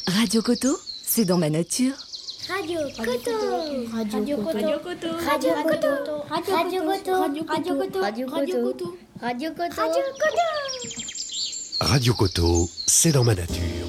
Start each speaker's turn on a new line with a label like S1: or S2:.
S1: Radio Coto, c'est dans ma nature.
S2: Radio Coto.
S3: Radio Coto.
S2: Radio Coto. Radio Coto. Radio Coto. Radio Coto. Radio Coto. Radio Coto.
S4: Radio Coto, c'est dans ma nature.